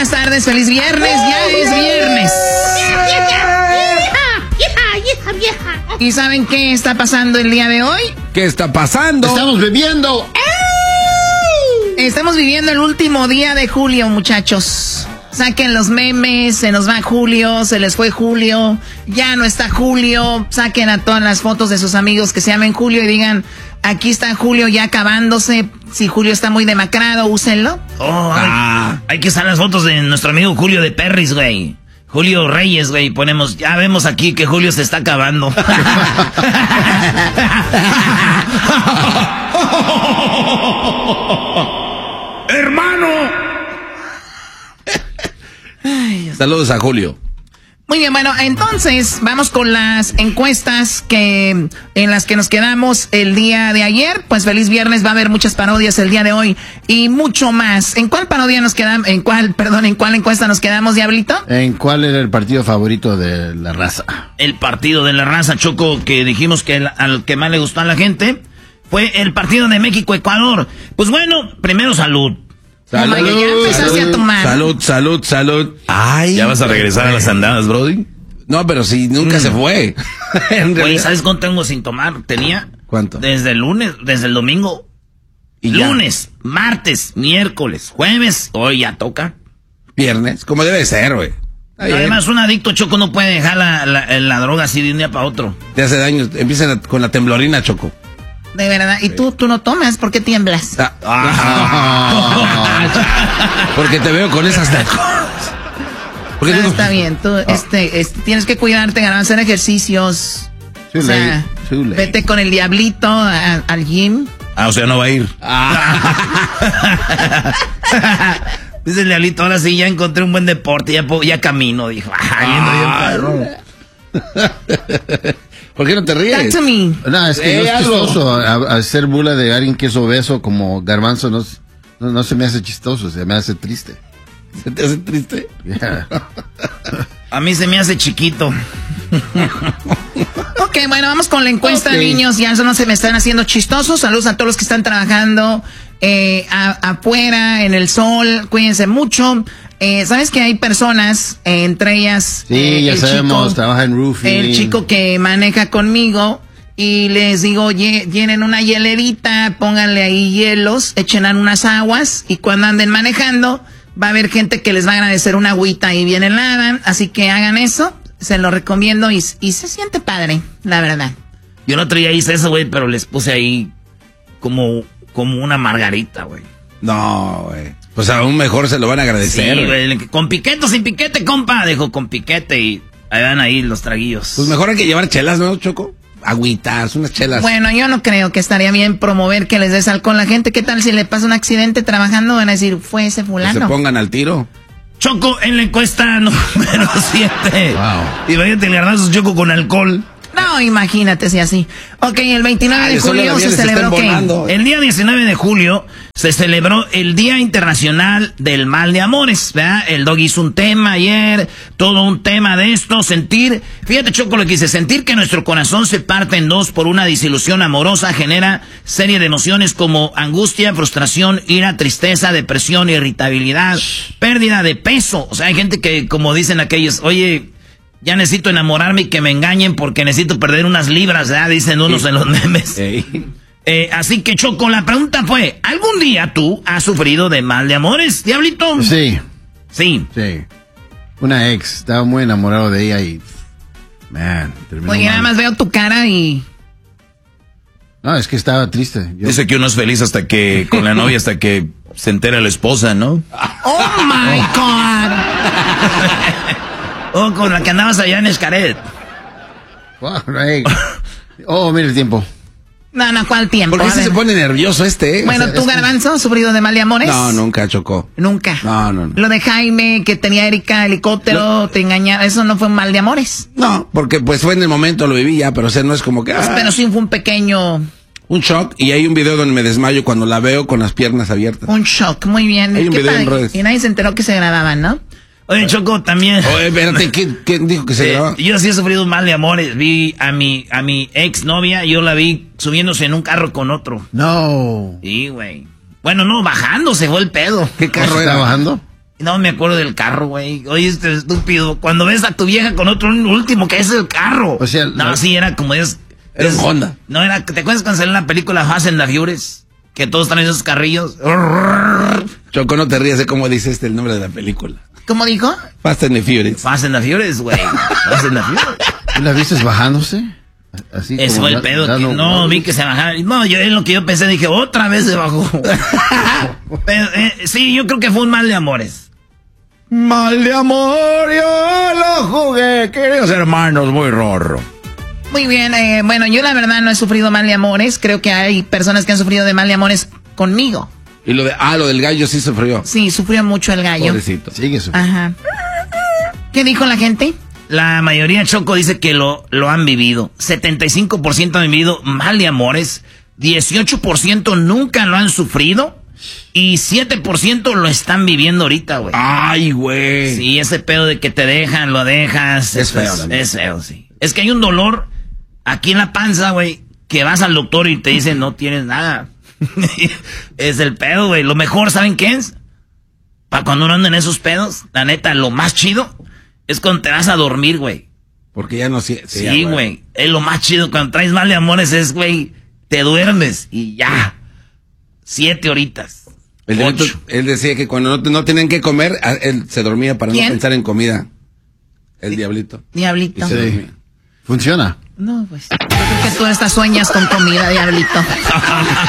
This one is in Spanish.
buenas tardes, feliz viernes, ya es viernes. ¿Y saben qué está pasando el día de hoy? ¿Qué está pasando? Estamos bebiendo. Estamos viviendo el último día de julio, muchachos. Saquen los memes, se nos va Julio, se les fue Julio, ya no está Julio. Saquen a todas las fotos de sus amigos que se llamen Julio y digan, aquí está Julio ya acabándose. Si Julio está muy demacrado, úsenlo. Hay que usar las fotos de nuestro amigo Julio de Perris, güey. Julio Reyes, güey, ponemos, ya vemos aquí que Julio se está acabando. ¡Hermano! Saludos a Julio. Muy bien, bueno, entonces vamos con las encuestas en las que nos quedamos el día de ayer. Pues feliz viernes, va a haber muchas parodias el día de hoy y mucho más. ¿En cuál parodia nos quedamos? ¿En cuál encuesta nos quedamos, Diablito? ¿En cuál era el partido favorito de la raza? El partido de la raza, Choco, que dijimos que al que más le gustó a la gente fue el partido de México-Ecuador. Pues bueno, primero salud. Salud, ya empezaste a tomar. Salud. Ay, ¿ya vas a regresar a las andadas, Brody? No, pero si nunca se fue. Güey, ¿sabes cuánto tengo sin tomar? Tenía. ¿Cuánto? Desde el lunes, desde el domingo. Y lunes, martes, miércoles, jueves. Hoy ya toca. Viernes, como debe ser, güey. Además, un adicto, Choco, no puede dejar la droga así de un día para otro. Te hace daño. Empiezan con la temblorina, Choco. De verdad. ¿Y tú no tomas? ¿Por qué tiemblas? Porque te veo con esas cosas. Está bien. Tú tienes que cuidarte, hacer ejercicios. O sea, vete con el Diablito al gym. O sea, no va a ir. Dice el Diablito, ahora sí ya encontré un buen deporte, ya camino, dijo. ¿Por qué no te ríes? Talk to me. No, es que no es chistoso. Hacer burla de alguien que es obeso como Garbanzo no se me hace chistoso, se me hace triste. ¿Se te hace triste? Yeah. A mí se me hace chiquito. Ok, bueno, vamos con la encuesta, niños. Ya no se me están haciendo chistosos. Saludos a todos los que están trabajando afuera, en el sol. Cuídense mucho. ¿Sabes que hay personas, entre ellas... Sí, ya sabemos, trabaja en roofing. El chico que maneja conmigo, y les digo, llenen una hielerita, pónganle ahí hielos, echen unas aguas, y cuando anden manejando, va a haber gente que les va a agradecer una agüita y bien helada, así que hagan eso, se lo recomiendo, y se siente padre, la verdad. Yo no traía eso, güey, pero les puse ahí como una margarita, güey. No, güey. Pues aún mejor se lo van a agradecer. Sí, güey. ¿Con piquete o sin piquete, compa? Dijo, con piquete, y ahí van ahí los traguillos. Pues mejor hay que llevar chelas, ¿no, Choco? Agüitas, unas chelas. Bueno, yo no creo que estaría bien promover que les des alcohol a la gente. ¿Qué tal si le pasa un accidente trabajando? Van a decir, fue ese fulano. Que se pongan al tiro. Choco, en la encuesta número 7. Wow. Imagínate el Garbanzo, Choco, con alcohol. No, imagínate si así. Ok, el 29 de julio se celebró ¿qué? El día 19 de julio se celebró el Día Internacional del Mal de Amores, ¿verdad? El Dog hizo un tema ayer, todo un tema de esto, fíjate, Choco, lo que dice, sentir que nuestro corazón se parte en dos por una desilusión amorosa genera serie de emociones como angustia, frustración, ira, tristeza, depresión, irritabilidad, pérdida de peso. O sea, hay gente que, como dicen aquellos, oye, ya necesito enamorarme y que me engañen porque necesito perder unas libras, ¿verdad? Dicen unos en los memes. Así que, Choco, la pregunta fue, ¿algún día tú has sufrido de mal de amores, Diablito? Sí. Sí. Una ex, estaba muy enamorado de ella y... terminó Oye, mal. nada más veo tu cara y... No, es que estaba triste. Dice que uno es feliz con la novia hasta que se entera la esposa, ¿no? ¡Oh, my God! Con la que andabas allá en Xcaret. Wow, right. Mira el tiempo. No, ¿cuál tiempo? ¿Por qué se pone nervioso Bueno, ¿tú, Garbanzo, has sufrido de mal de amores? No, nunca, Chocó. ¿Nunca? No. Lo de Jaime, que tenía Erika helicóptero, te engañaba, ¿eso no fue un mal de amores? No, porque pues fue en el momento, lo viví ya, pero o sea, no es como que... Pero sí fue un pequeño... Un shock, y hay un video donde me desmayo cuando la veo con las piernas abiertas. Un shock, muy bien. Hay un video en redes. Y nadie se enteró que se grababan, ¿no? Oye, Choco, también. Oye, espérate, ¿quién dijo que se grababa? Yo sí he sufrido un mal de amores. Vi a mi ex novia, yo la vi subiéndose en un carro con otro. No. Sí, güey. Bueno, no, bajándose fue el pedo. ¿Qué carro ¿Está era? bajando? No me acuerdo del carro, güey. Oye, este estúpido. Cuando ves a tu vieja con otro último que es el carro. O sea, no, sí, era como es. Era un Honda. No, era. ¿Te acuerdas cuando salió en la película Fast and the Furious? Que todos traen esos carrillos. Choco, no te rías de cómo dice el nombre de la película. ¿Cómo dijo? Fast and the Furious. Fast and the Furious, güey. Fast and the Furious. ¿Tú la viste bajándose? Así Ese fue el pedo. No, vi que se bajaron. No, yo en lo que yo pensé, dije, otra vez se bajó. Pero, sí, yo creo que fue un mal de amores. Mal de amor, yo lo jugué, queridos hermanos, muy rorro. Muy bien, bueno, yo la verdad no he sufrido mal de amores. Creo que hay personas que han sufrido de mal de amores conmigo. Y lo del gallo sí sufrió. Sí, sufrió mucho el gallo. Pobrecito. Sigue sufriendo. Ajá. ¿Qué dijo la gente? La mayoría, Choco, dice que lo han vivido. 75% han vivido mal de amores. 18% nunca lo han sufrido. Y 7% lo están viviendo ahorita, güey. Ay, güey. Sí, ese pedo de que te dejan, lo dejas. Es feo también. Es feo, sí. Es que hay un dolor aquí en la panza, güey, que vas al doctor y te dicen no tienes nada. Es el pedo, güey. Lo mejor, ¿saben qué es? Para cuando uno anda en esos pedos, la neta, lo más chido es cuando te vas a dormir, güey. Porque ya no... Sí, güey. Es lo más chido. Cuando traes mal de amores es, güey, te duermes y ya. 7 horitas. Él decía que cuando no tenían que comer, él se dormía para ¿Quién? no pensar en comida. El diablito. Diablito. Y se dormía. Funciona. No, pues yo creo que tú estas sueñas con comida, diablito.